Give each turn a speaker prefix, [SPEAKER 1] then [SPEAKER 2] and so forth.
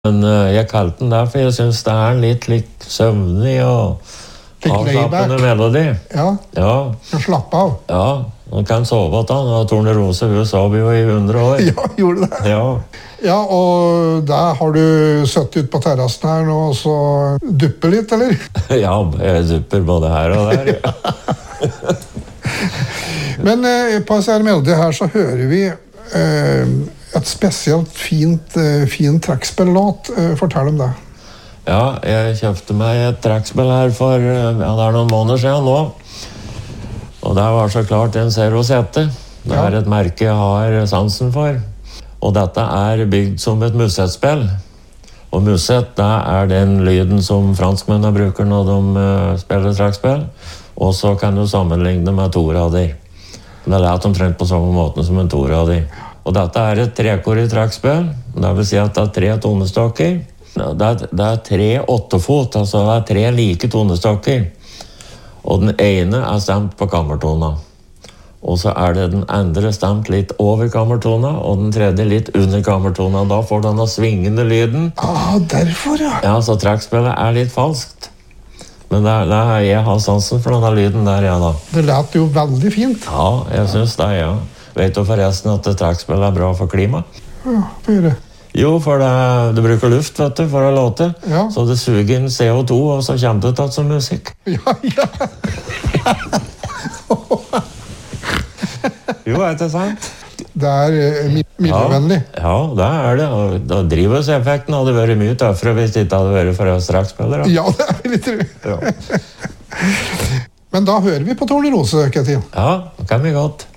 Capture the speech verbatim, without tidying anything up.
[SPEAKER 1] Men uh, jeg kalte den der, for jeg synes det er en litt, litt søvnig og avslappende melodi.
[SPEAKER 2] Ja,
[SPEAKER 1] ja.
[SPEAKER 2] Kan slappe av.
[SPEAKER 1] Ja, man kan sove at han, og Tornerose, hun sov jo i hundre år.
[SPEAKER 2] Ja, gjorde det.
[SPEAKER 1] Ja.
[SPEAKER 2] Ja, og der har du søtt ut på terrassen her nå, og så dupper litt, eller?
[SPEAKER 1] Ja, jeg dupper både her og der.
[SPEAKER 2] Men eh, på en melodi her så hører vi eh, et spesielt fint, eh, fin trekkspillåt. Eh, fortell om det.
[SPEAKER 1] Ja, jeg kjøpte meg et trekkspill her for ja, det er noen måneder siden nå. Og det var så klart en Zero sette. Det er et merke jeg har sansen for. Og dette er bygd som et musettspill. Og musett, det er den lyden som franskmennene bruker når de uh, spiller trekkspill. Og så kan du sammenligne med torader. Det er lett omtrent på samme måte som en torader. Og dette er et trekorrig trekkspill. Det vil si at det er tre tonestokker. Det er, det er tre åttefot, altså det er tre like tonestokker. Og den ene er stemt på kammertona. Og så er det den andre stemt litt over kammertona, og den tredje litt under kammertona. Da får denne svingende lyden.
[SPEAKER 2] Ah, derfor, ja.
[SPEAKER 1] Ja, så trekkspillet er litt falskt. Men det er, det er, jeg har sansen for denne lyden der, ja da.
[SPEAKER 2] Det lät jo veldig fint.
[SPEAKER 1] Ja, jeg synes det, ja. Vet du forresten at trekkspill er bra for klima?
[SPEAKER 2] Ja, for gjøre.
[SPEAKER 1] Jo, for det, det bruker luft, vet du, for å låte.
[SPEAKER 2] Ja.
[SPEAKER 1] Så det suger inn C O to, og så kommer det tatt som musikk.
[SPEAKER 2] Ja, ja.
[SPEAKER 1] Jo, er det sant?
[SPEAKER 2] Det er uh, miljøvennlig.
[SPEAKER 1] Ja, ja, det er det. Og da drivhuseffekten hadde vært mye tøffere hvis det ikke hadde vært for oss trekkspillere.
[SPEAKER 2] Ja, det er vi litt tro.
[SPEAKER 1] Ja.
[SPEAKER 2] Men da hører vi på Tornerose, Ketil.
[SPEAKER 1] Ja, det kan vi godt.